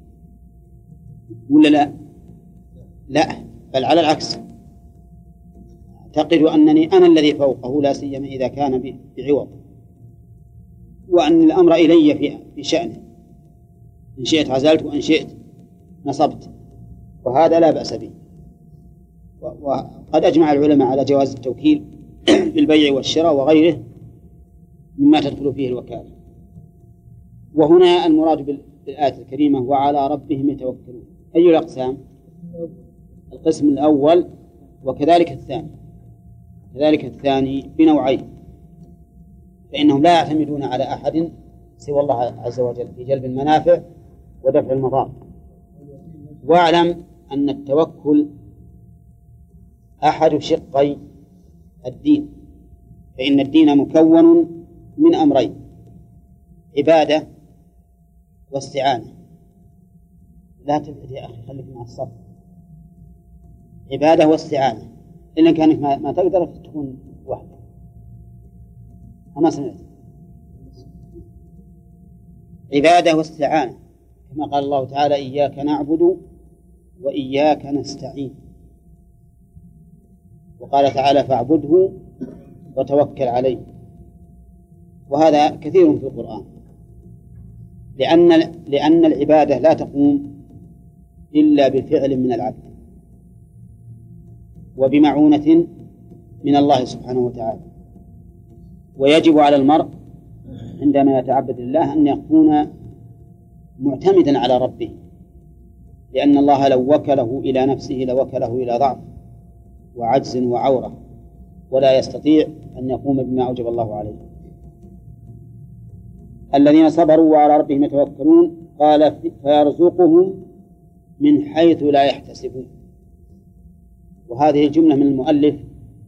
Speaker 1: ولا لا؟ لا، بل على العكس، أعتقد أنني أنا الذي فوقه، لا سيما إذا كان بعوض، وأن الأمر إلي في في شأنه، إن شئت عزلت وإن شئت نصبت، وهذا لا بأس به. وقد أجمع العلماء على جواز التوكيل بالبيع والشراء وغيره مما تدخل فيه الوكالة. وهنا المراد بالآية الكريمة وعلى ربهم يتوكلون. أي الأقسام؟ القسم الأول وكذلك الثاني. كذلك الثاني بنوعين، فإنهم لا يعتمدون على أحد سوى الله عز وجل في جلب المنافع ودفع المضار. واعلم أن التوكل أحد شقي الدين، فإن الدين مكون من أمرين: عبادة واستعانة. لا تبعد يا أخي، خليك مع الصف. عبادة واستعانة، إلا كانك ما, ما تقدر تكون وحدك. أما سمعت؟ عبادة واستعانة، كما قال الله تعالى: إياك نعبد وإياك نستعين. وقال تعالى: فاعبده وتوكل عليه. وهذا كثير في القرآن، لأن لأن العبادة لا تقوم إلا بفعل من العبد وبمعونة من الله سبحانه وتعالى. ويجب على المرء عندما يتعبد لله أن يكون معتمدا على ربه، لأن الله لو وكله إلى نفسه لوكله إلى ضعف وعجز وعورة، ولا يستطيع أن يقوم بما أوجب الله عليه. الذين صبروا وعلى ربهم يتوكلون، قال: فيرزقهم من حيث لا يحتسبون. وهذه الجملة من المؤلف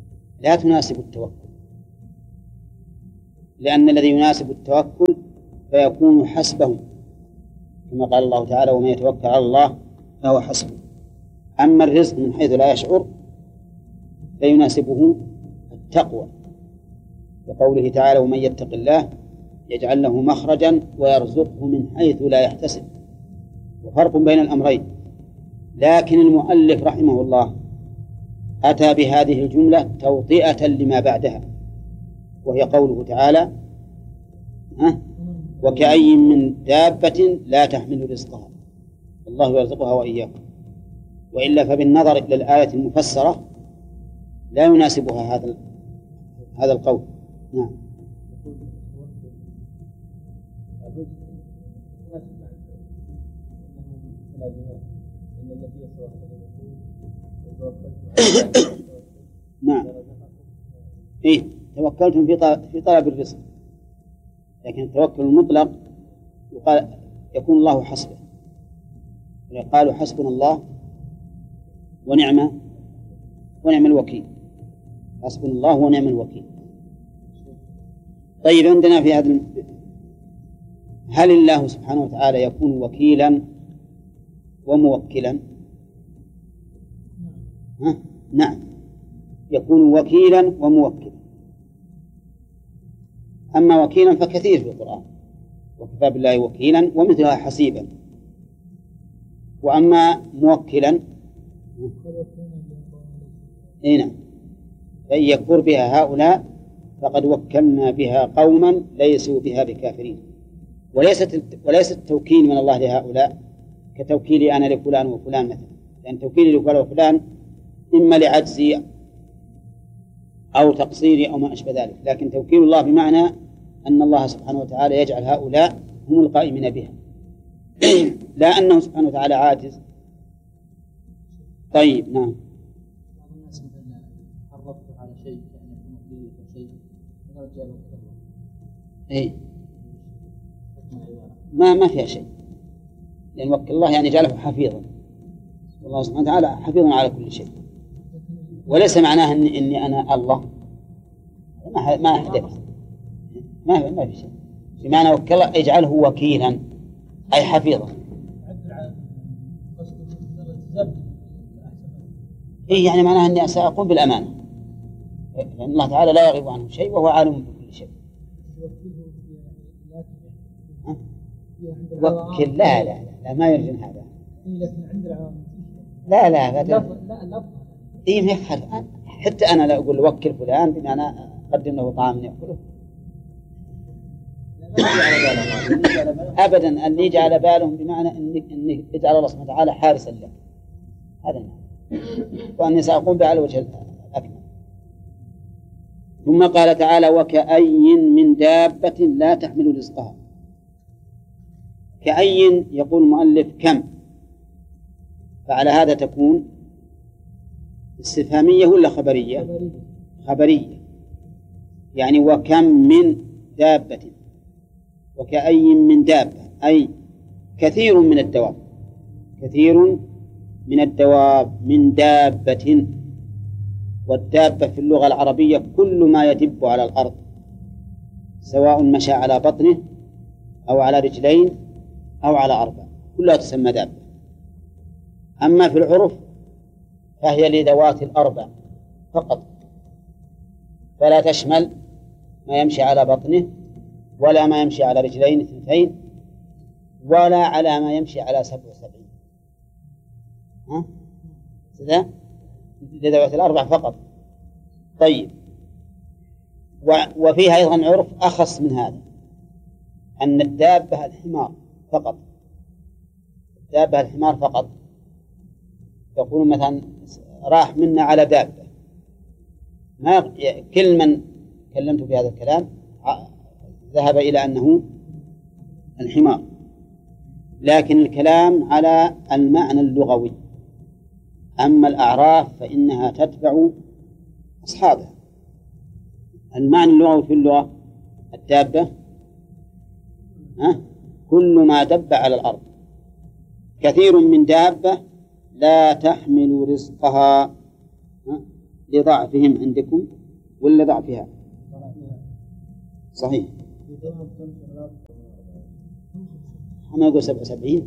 Speaker 1: لا تناسب التوكل، لأن الذي يناسب التوكل فيكون حسبه، كما قال الله تعالى: ومن يتوكل على الله فهو حسبه. أما الرزق من حيث لا يشعر فيناسبه التقوى، بقوله تعالى: ومن يتق الله يجعل له مخرجا ويرزقه من حيث لا يحتسب. وفرق بين الأمرين. لكن المؤلف رحمه الله أتى بهذه الجملة توطئة لما بعدها، وهي قوله تعالى: ها وكأي من دابة لا تحمل رزقها الله يرزقها وإياكم. وإلا فبالنظر إلى الآية المفسرة لا يناسبها هذا هذا القول. نعم. نعم. إيه توكلتم في طلب في طلب الرزق، لكن التوكل المطلق يقال يكون الله حسبه. قالوا: حسبنا الله ونعم ونعم الوكيل. حسبنا الله ونعم الوكيل. طيب، عندنا في هذا، هل الله سبحانه وتعالى يكون وكيلا وموكلا؟ ها؟ نعم، يكون وكيلا وموكلا. أما وكيلا فكثير في القرآن: وكفى بالله وكيلا ومثلها حسيبا. وأما موكلا إيه نعم، فإن يكفر بها هؤلاء فقد وكلنا بها قوما ليسوا بها بكافرين. وليست وليس التوكيل من الله لهؤلاء كتوكيلي أنا لفلان وفلان مثلا، لأن توكيلي لفلان وفلان إما لعجزي أو تقصيري أو ما أشبه ذلك، لكن توكيل الله بمعنى أن الله سبحانه وتعالى يجعل هؤلاء هم القائمين بها لا أنه سبحانه وتعالى عاجز. طيب، نعم.
Speaker 2: الناس مثلا حرفت على شيء يعني يكون فيه شيء يرجع له
Speaker 1: إيه ما ما فيها شيء، لأن وكل الله يعني جعله حفيظا، والله سبحانه وتعالى حفيظ على كل شيء، وليس معناه إني, إني أنا الله، ما ما أحدث، ما ما في شيء. بمعنى وكل الله يجعله وكيلا أي حفيظا. إيه يعني معناه أني سأقوم بالأمانة، لأن الله تعالى لا يغيب عنه شيء وهو عالم بكل شيء. وكل لا لا لا ما يرجن هذا. لا لا لا لا إيه ما يخالف. حتى أنا لا أقول وكل فلان بمعنى أقدم له طعام يأكله أبدا. أن يجي على بالهم بمعنى أنك أنك اجعل الله سبحانه وتعالى حارسا لك، هذا نعم. وأني سأقوم به على وجه الأكمل. ثم قال تعالى: وكأي من دابة لا تحمل رزقها. كأي يقول المؤلف كم، فعلى هذا تكون استفهامية ولا خبرية؟ خبرية، يعني وكم من دابة. وكأي من دابة أي كثير من الدواب، كثير من الدواب من دابة. والدابة في اللغة العربية كل ما يدب على الأرض، سواء مشى على بطنه أو على رجلين أو على أربع، كلها تسمى دابة. أما في العرف فهي لذوات الأربع فقط، فلا تشمل ما يمشي على بطنه ولا ما يمشي على رجلين اثنتين ولا على ما يمشي على سبع وسبعين. ها؟ كذا لذوات الأربع فقط. طيب، وفيها أيضا عرف أخص من هذا، أن الدابة الحمار فقط، الدابة الحمار فقط. يقول مثلا راح منا على دابة، ما كل من كلمت في هذا الكلام ذهب إلى أنه الحمار، لكن الكلام على المعنى اللغوي. أما الأعراف فإنها تتبع أصحابها. المعنى اللغوي في اللغة الدابة ها كل ما دب على الأرض. كثير من دابة لا تحمل رزقها لضعفهم عندكم ولا ضعفها؟ صحيح. أما يقول سبع وسبعين.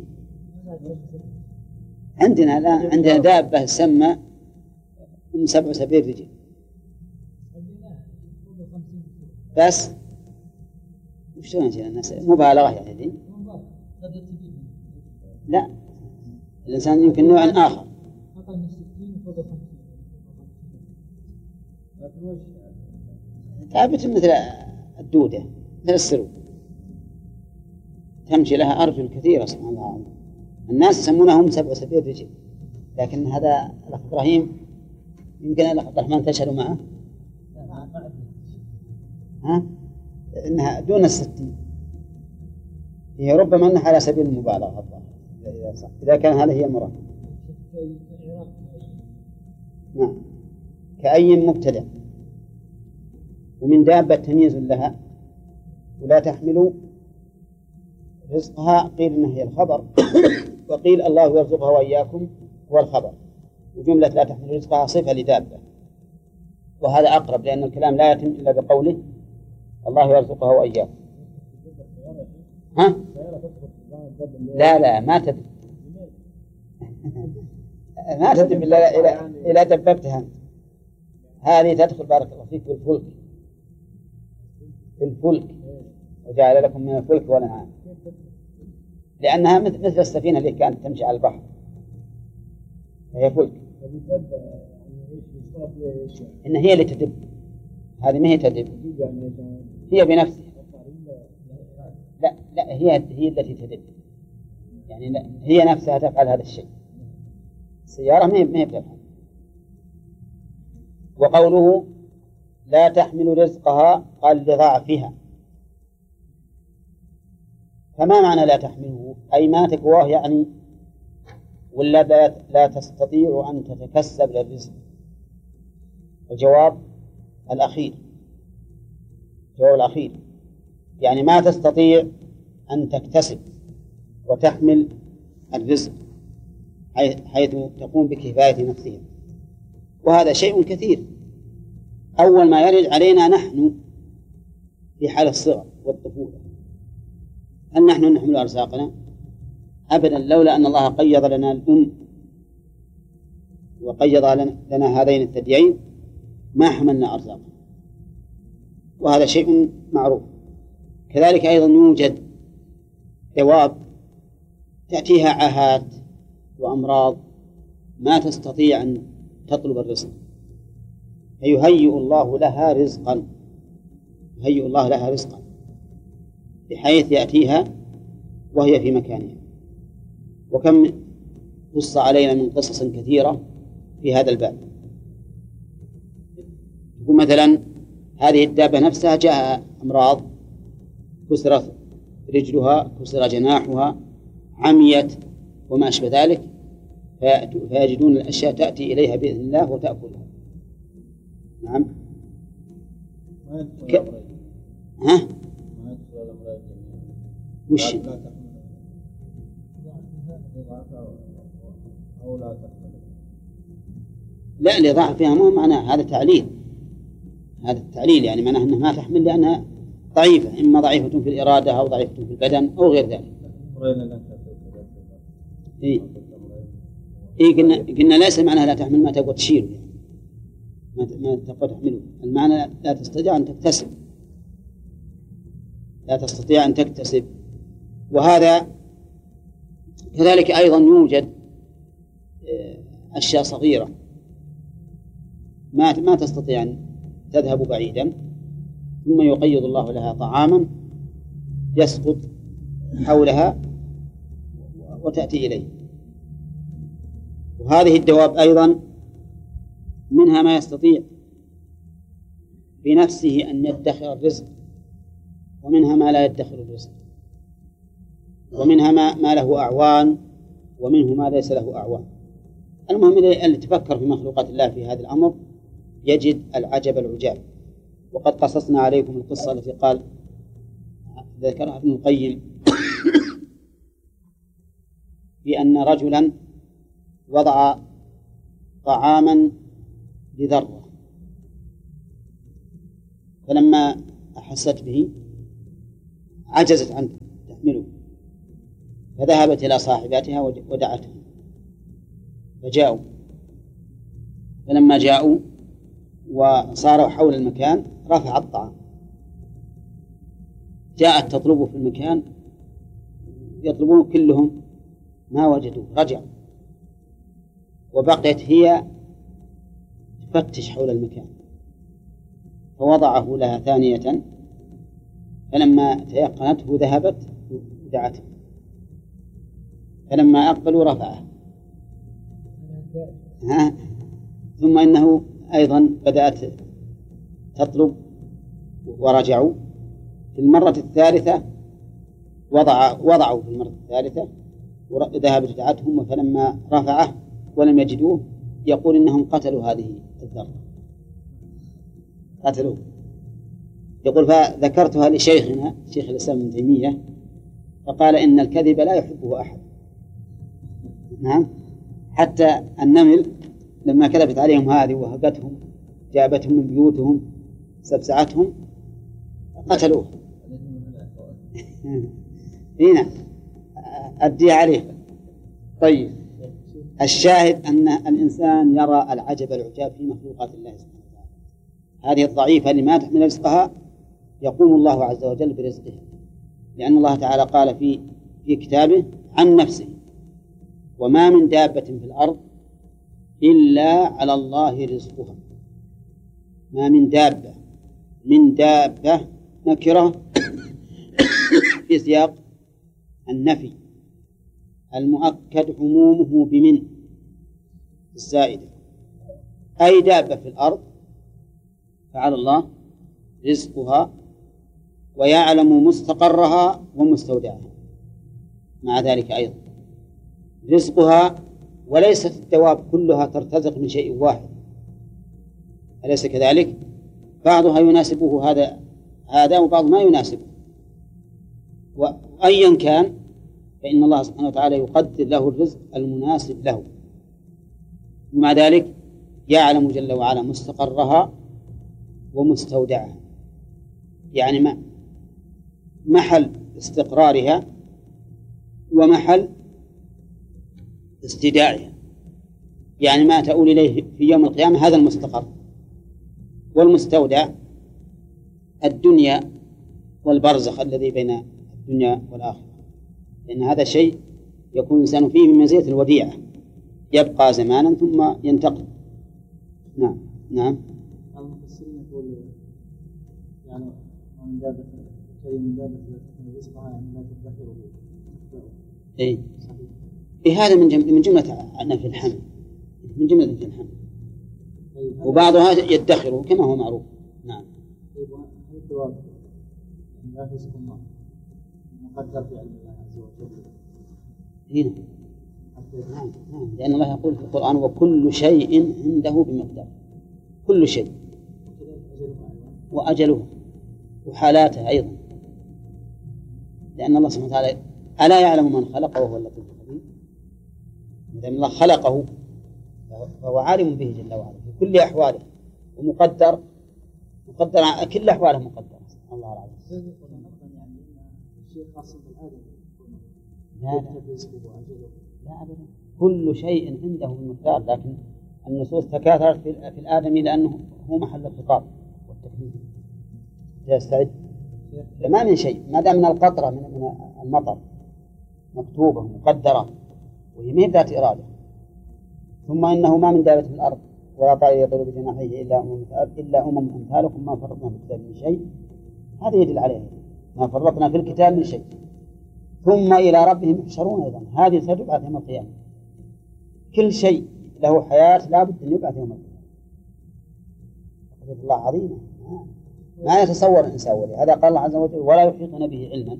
Speaker 1: عندنا الآن عندنا دابة تسمى من سبع وسبعين رجل بس. وشلون يجي الناس مبالغة يعني دي؟ لا، الإنسان يمكن نوع آخر. ثابت مثل الدودة مثل السرو تمشي لها أرجل كثيرة سبحان الله. الناس يسمونهم سبع وسبعين رجل، لكن هذا الأخ إبراهيم يمكن الأخ عبد الرحمن تشهد معه ها إنها دون الستين، هي ربما أنها على سبيل المبالغة إذا صح، إذا كان هذا هي المراد. نعم كأي مبتدأ. ومن دابة تمييز لها ولا تحمل رزقها، قيل إنها هي الخبر وقيل الله يرزقها وإياكم هو الخبر، وجملة لا تحمل رزقها صفة لدابة، وهذا أقرب لأن الكلام لا يتم إلا بقوله الله يرزقها وإياكم. ها؟ لا لا ما تدري ما تدري إلا إلى إلى دببتها. هذه تدخل بارك الله فيك بالفلك، الفلك وجعل لكم من الفلك والأنعام، لأنها مثل السفينة اللي كانت تمشي على البحر هي فلك. إن هي اللي تدب، هذه ما هي تدب، هي بنفسها. لا لا هي هي التي تدب، يعني لا هي نفسها تفعل هذا الشيء. السيارة ما هي ما هي بتفعل. وقوله لا تحمل رزقها قال لضعفها. فما معنى لا تحمله؟ أي ما تقواه يعني، ولا لا تستطيع أن تتكسب للرزق. الجواب الأخير، الجواب الأخير يعني ما تستطيع أن تكتسب وتحمل الرزق حيث تقوم بكفاية نفسها، وهذا شيء كثير. أول ما يرد علينا نحن في حال الصغر والطفولة، هل نحن نحمل أرزاقنا؟ أبدا، لولا أن الله قيض لنا الأم وقيض لنا هذين الثديين ما حملنا أرزاقنا، وهذا شيء معروف. كذلك أيضا يوجد دواب تأتيها عاهات وأمراض ما تستطيع أن تطلب الرزق، فيهيئ الله لها رزقا، يهيئ الله لها رزقا بحيث يأتيها وهي في مكانها. وكم قص علينا من قصص كثيرة في هذا الباب. يقول مثلا هذه الدابة نفسها جاء أمراض، كسرت رجلها، كسر جناحها، عميت وما أشبه ذلك، فيجدون الأشياء تأتي إليها بإذن الله وتأكلها. نعم. ك... ها؟ وش؟ لا لضعفها مو معناه، هذا تعليل، هذا التعليل يعني معناه أنها ما تحمل لأنها ضعيفة، إما ضعيفة في الإرادة أو ضعيفة في البدن أو غير ذلك. إيه إيه قلنا قلنا ليس معناها لا تحمل ما تقوى تشيله، يعني ما ما تقوى تحمله، المعنى لا تستطيع أن تكتسب، لا تستطيع أن تكتسب. وهذا كذلك أيضا يوجد أشياء صغيرة ما ما تستطيع أن تذهب بعيدا، ثم يقيض الله لها طعاما يسقط حولها وتأتي إليه. وهذه الدواب أيضا منها ما يستطيع بنفسه أن يدخر الرزق، ومنها ما لا يدخر الرزق، ومنها ما, ما له أعوان، ومنه ما ليس له أعوان. المهم اللي تفكر في مخلوقات الله في هذا الأمر يجد العجب العجاب. وقد قصصنا عليكم القصة التي قال ذكرها ابن القيم بأن رجلا وضع طعاما لذرة، فلما أحست به عجزت عنه تحمله، فذهبت إلى صاحباتها ودعتهم فجاءوا. فلما جاءوا وصاروا حول المكان رفع الطعام. جاءت تطلبه في المكان يطلبون كلهم ما وجدوا، رجعوا، وبقيت هي تفتش حول المكان فوضعه لها ثانية. فلما تيقنته ذهبت ودعته، فلما أقبلوا رفعه. ها ثم إنه أيضا بدأت تطلب ورجعوا. في المرة الثالثة وضع وضعوا في المرة الثالثة وذهبت دعتهم، فلما رفعه ولم يجدوه يقول إنهم قتلوا هذه الذرة، قتلوه. يقول فذكرتها لشيخنا شيخ الإسلام ابن تيمية فقال إن الكذب لا يحبه أحد. نعم، حتى النمل لما كذبت عليهم هذه وهقتهم جابتهم من بيوتهم سبسعتهم قتلوه. هنا أدي عليه. طيب، الشاهد أن الإنسان يرى العجب العجاب في مخلوقات الله سبحانه وتعالى. هذه الضعيفة اللي ما تحمل رزقها يقوم الله عز وجل برزقها، لأن الله تعالى قال في في كتابه عن نفسه: وما من دابة في الأرض إلا على الله رزقها. ما من دابة، من دابة نكرة في سياق النفي المؤكد عمومه بمن الزائدة، أي دابة في الأرض فعلى الله رزقها ويعلم مستقرها ومستودعها. مع ذلك أيضا رزقها، وليست الدواب كلها ترتزق من شيء واحد، أليس كذلك؟ بعضها يناسبه هذا هذا وبعض ما يناسبه، وأيا كان فإن الله سبحانه وتعالى يقدر له الرزق المناسب له. ومع ذلك يعلم جل وعلا مستقرها ومستودعها، يعني ما محل استقرارها ومحل استداعها، يعني ما تؤول إليه في يوم القيامة هذا المستقر، والمستودع الدنيا والبرزخ الذي بين الدنيا والآخرة، لأن هذا شيء يكون الإنسان فيه من مزية الوديعة، يبقى زمانا ثم ينتقل. نعم نعم.
Speaker 5: المفسرين يقول يعني من دابة شيء من دابة رزقها يعني لا تدخره.
Speaker 1: إيه إيه هذا من جملة من جملة نفي الحمل، من جملة نفي الحمل، وبعضها يدخره كما هو معروف. نعم.
Speaker 5: هل الدواب لا رزق الله مقدر في علم الله عز وجل؟
Speaker 1: هنا نعم نعم، لأن الله يقول في القرآن: وكل شيء عنده بمقدار. كل شيء وأجله وحالاته أيضا، لأن الله سبحانه وتعالى ألا يعلم من خلق وهو اللطيف الخبير. إذا الله خلقه فهو عالم به جل وعلا في كل أحواله، ومقدر مقدر كل أحواله مقدر. الله العظيم.
Speaker 5: شيء خاص بالآدم.
Speaker 1: لا لا لا أبدا، كل شيء عنده بمقدار، لكن النصوص تكاثرت في الآدمي لأنه هو محل الخطاب والتكليف. يستعد ما من شيء ما دام من القطرة من المطر مكتوبة مقدرة وهي ما ذات إرادة. ثم إنه ما من دابة في الأرض ولا طائر يطير بجناحيه إلا أمم إلا أمم أمثالكم ما فرطنا في الكتاب من شيء. هذا يدل عليه ما فرطنا في الكتاب من شيء. ثم إلى ربهم يحشرون. أيضا هذه ستبعث يوم القيامة. كل شيء له حياة لا بد أن يبعث يوم القيامة. قدرة الله عظيمة ما يتصور الإنسان ولي. هذا قال الله عز وجل: ولا يحيطون به علما.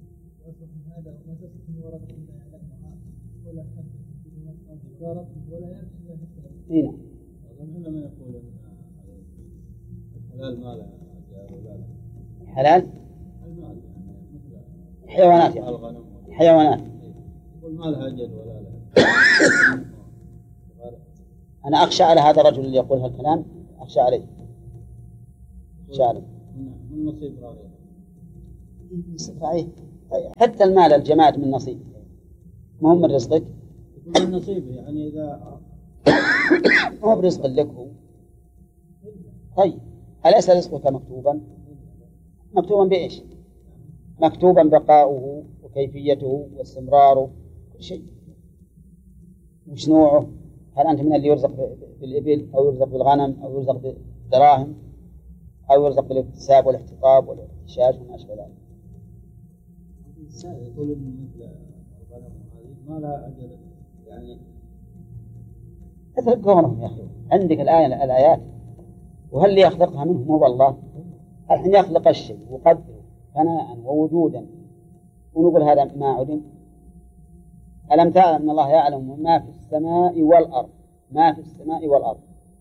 Speaker 1: هنا
Speaker 4: لما يقول الحلال ما له
Speaker 1: حلال
Speaker 4: المال
Speaker 1: حيوانات يعني.
Speaker 4: الغنم
Speaker 1: حيوانات
Speaker 4: يقول ما لها أجل ولا لها.
Speaker 1: أنا أخشى على هذا الرجل اللي يقول هالكلام، أخشى عليه أخشى عليه
Speaker 4: من نصيب راعيه
Speaker 1: نصيب راعيه. طيب حتى المال الجماد من نصيب ما هو من رزقك؟
Speaker 4: يكون نصيبه يعني إذا
Speaker 1: هو برزق لك هو. طيب أليس رزقك مكتوبا؟ مكتوبا بإيش؟ مكتوبا بقاؤه وكيفيته واستمراره كل شيء. وش نوعه؟ هل أنت من اللي يرزق بالإبل أو يرزق بالغنم أو يرزق بالدراهم أو يرزق بالاكتساب والاحتطاب والاحتشاش وما أشبه ذلك؟
Speaker 4: الإنسان يقول إن مثل الغنم هذه ما لا أجل يعني
Speaker 1: اتركهم يا أخي. عندك الآية الآيات وهل اللي يخلقها منهم هو الله؟ الحين يخلق الشيء وقدره ثناء ووجودا ونقول هذا ما علم. ألم تعلم أن الله يعلم ما في السماء والأرض ما في السماء والأرض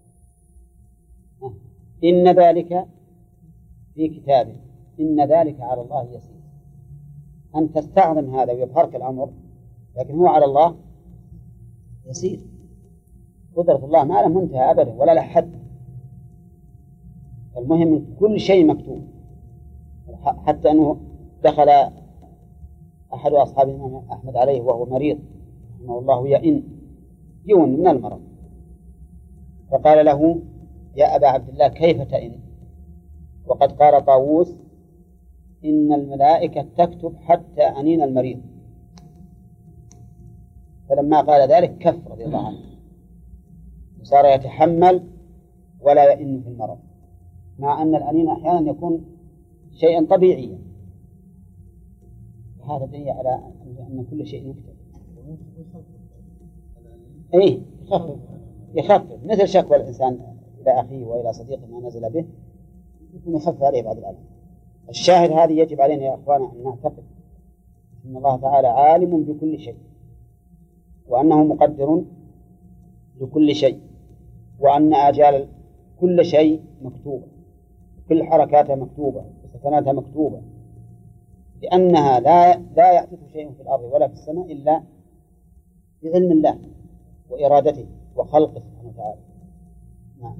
Speaker 1: إن ذلك في كتابه إن ذلك على الله يسير. أن تستعظم هذا ويبهرك الأمر لكن هو على الله يسير. قدرة الله ما له منتهى أبدا ولا له حد. المهم كل شيء مكتوب حتى أنه دخل أحد أصحاب الإمام أحمد عليه وهو مريض رحمه الله يئن يون من المرض فقال له يا أبا عبد الله كيف تئن وقد قال طاووس إن الملائكة تكتب حتى أنين المريض. فلما قال ذلك كف رضي الله عنه وصار يتحمل ولا يئن في المرض مع أن الأنين أحيانا يكون شيئا طبيعيا. هذا دليل على أن كل شيء يكتب. إيه يخفف يخفف مثل شكوى الإنسان إلى أخيه وإلى صديقه ما نزل به يكون يخفف عليه بعض الألم. الشاهد هذه يجب علينا يا أخوانا أن نعتقد أن الله تعالى عالم بكل شيء وأنه مقدر لكل شيء وأن آجال كل شيء مكتوبة كل حركاتها مكتوبة وسكناتها مكتوبة لأنها لا لا يحدث شيء في الأرض ولا في السماء إلا بعلم الله وإرادته وخلقه سبحانه وتعالى. نعم.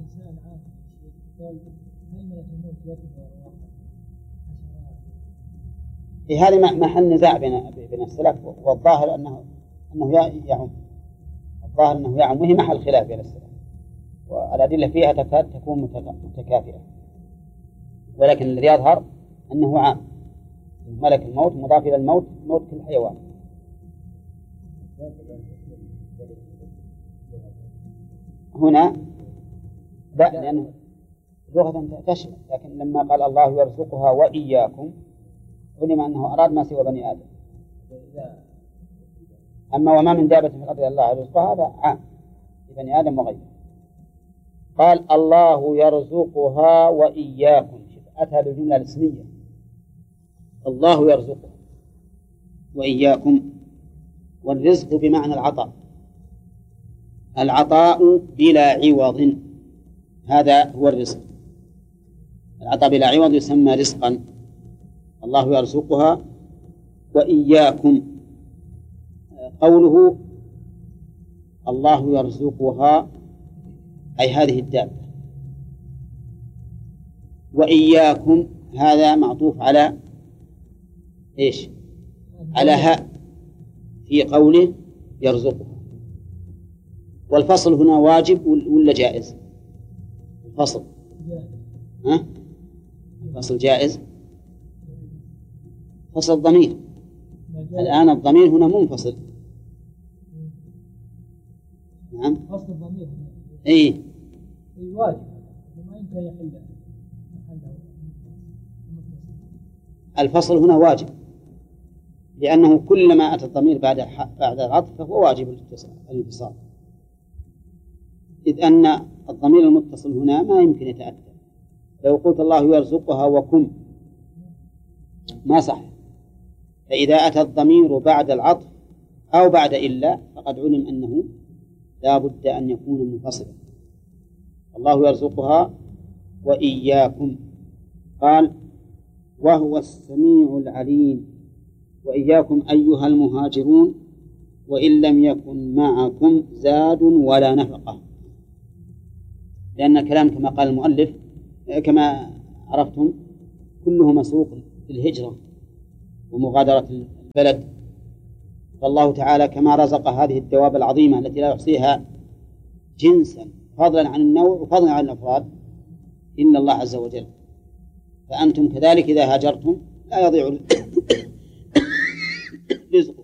Speaker 1: في هذه محل نزاع بين بين السلف والظاهر أنه أنه يعم الظاهر أنه يعم وهي محل خلاف بين السلف والأدلة فيها تكاد تكون متكافئة ولكن الذي يظهر أنه عام. ملك الموت مضاف إلى الموت موت كل حيوان. هنا لا لأنه لغة تشمل لكن لما قال الله يرزقها وإياكم علم أنه أراد ما سوى بني آدم. أما وما من دابة في الأرض إلا الله يرزقها هذا عام لبني آدم وغيره. قال الله يرزقها وإياكم أتى بالجملة الاسمية الله يرزقها وإياكم والرزق بمعنى العطاء العطاء بلا عوض هذا هو الرزق. العطاء بلا عوض يسمى رزقا. الله يرزقها وإياكم قوله الله يرزقها أي هذه الدابة وإياكم هذا معطوف على إيش على هاء في قوله يرزقها. والفصل هنا واجب ولا جائز؟ الفصل ها؟ الفصل جائز. فصل الضمير الآن الضمير هنا منفصل. نعم
Speaker 2: فصل الضمير
Speaker 1: إيه
Speaker 2: واجب وما يمكن يحل.
Speaker 1: الفصل هنا واجب لأنه كلما أتى الضمير بعد بعد العطف فهو واجب الانفصال إذ أن الضمير المتصل هنا ما يمكن يتأتى. لو قلت الله يرزقها وكم ما صح. فإذا أتى الضمير بعد العطف أو بعد إلا فقد علم أنه لا بد أن يكون منفصلا. الله يرزقها وإياكم قال وهو السميع العليم وإياكم أيها المهاجرون وإن لم يكن معكم زاد ولا نفقة. لأن كلام كما قال المؤلف كما عرفتم كله مسوق للهجرة ومغادرة البلد فالله تعالى كما رزق هذه الدواب العظيمة التي لا يحصيها جنسا فضلا عن النوع وفضلا عن الأفراد إن الله عز وجل، فأنتم كذلك إذا هاجرتم لا يضيع رزقكم